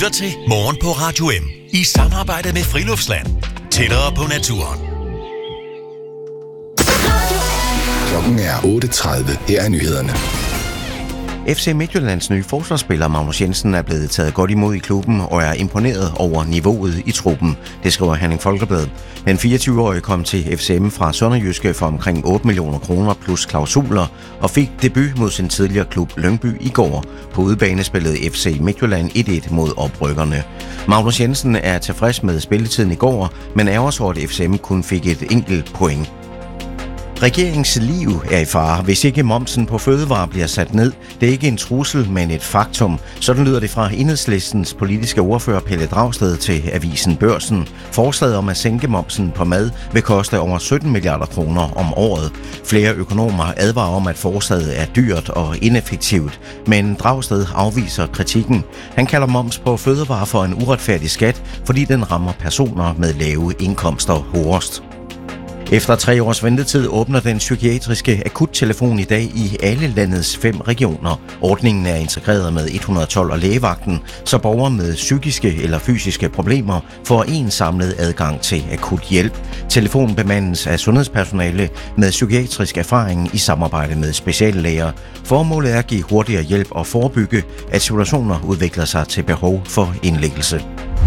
lytter til Morgen på Radio M i samarbejde med Friluftsland. Tættere på naturen. Klokken er 8:30. Her er nyhederne. FC Midtjyllands nye forsvarsspiller Magnus Jensen er blevet taget godt imod i klubben og er imponeret over niveauet i truppen. Det skriver Herning Folkeblad. Den 24-årige kom til FCM fra Sønderjyske for omkring 8 millioner kroner plus klausuler og fik debut mod sin tidligere klub Lyngby i går. På udebane spillede FC Midtjylland 1-1 mod oprykkerne. Magnus Jensen er tilfreds med spilletiden i går, men ærger så, at FCM kun fik et enkelt point. Regeringens liv er i fare, hvis ikke momsen på fødevarer bliver sat ned. Det er ikke en trussel, men et faktum. Sådan lyder det fra Enhedslistens politiske ordfører Pelle Dragsted til avisen Børsen. Forslaget om at sænke momsen på mad vil koste over 17 milliarder kroner om året. Flere økonomer advarer om, at forslaget er dyrt og ineffektivt, men Dragsted afviser kritikken. Han kalder moms på fødevarer for en uretfærdig skat, fordi den rammer personer med lave indkomster hårdest. Efter 3 års ventetid åbner den psykiatriske akuttelefon i dag i alle landets 5 regioner. Ordningen er integreret med 112 og lægevagten, så borgere med psykiske eller fysiske problemer får en samlet adgang til akut hjælp. Telefonen bemandes af sundhedspersonale med psykiatrisk erfaring i samarbejde med speciallæger. Formålet er at give hurtigere hjælp og forebygge, at situationer udvikler sig til behov for indlæggelse.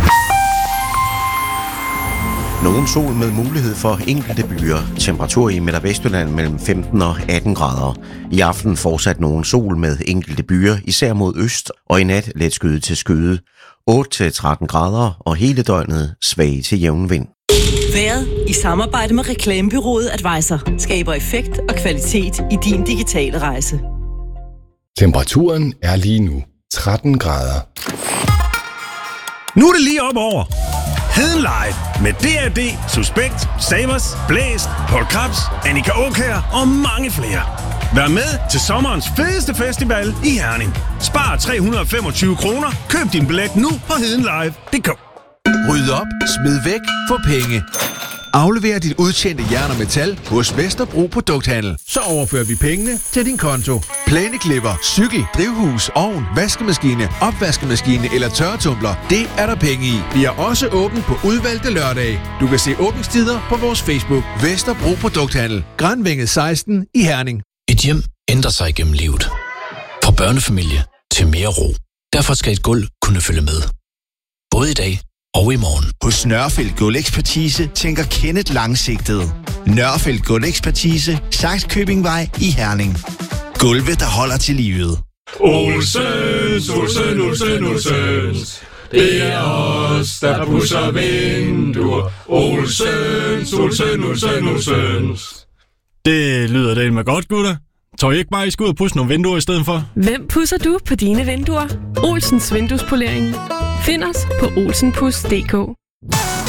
Nogen sol med mulighed for enkelte byer. Temperatur i Midt- og Vestjylland mellem 15 og 18 grader. I aften fortsat nogen sol med enkelte byer, især mod øst, og i nat let skyde til skyde. 8-13 grader og hele døgnet svag til jævn vind. Vejret i samarbejde med reklamebureauet Advisor skaber effekt og kvalitet i din digitale rejse. Temperaturen er lige nu 13 grader. Nu er det lige op over. Heden Live med D.A.D., Suspekt, Savers, Blæst, Paul Krabs, Annika Aukjær og mange flere. Vær med til sommerens fedeste festival i Herning. Spar 325 kroner. Køb din billet nu på hedenlive.dk. Ryd op, smid væk, få penge. Aflever dit udtjente jern og metal hos Vesterbro Produkthandel. Så overfører vi pengene til din konto. Plæneklipper, cykel, drivhus, ovn, vaskemaskine, opvaskemaskine eller tørretumbler. Det er der penge i. Vi er også åbent på udvalgte lørdage. Du kan se åbningstider på vores Facebook. Vesterbro Produkthandel. Granvænget 16 i Herning. Et hjem ændrer sig gennem livet. Fra børnefamilie til mere ro. Derfor skal et gulv kunne følge med. Både i dag og i morgen. Hos Nørrefeldt Gulvekspertise tænker Kenneth langsigtet. Nørrefeldt Gulvekspertise, Sakskøbingvej i Herning. Gulve, der holder til livet. Olsens, Olsen, Olsen, Olsens. Det er os, der pudser vinduer. Olsens, Olsen, Olsen, Olsens. Det lyder det med godt, gutter. Tror I ikke bare, I skal ud og pudse nogle vinduer i stedet for? Hvem pudser du på dine vinduer? Olsens Vinduespolering. Find os på olsenpus.dk.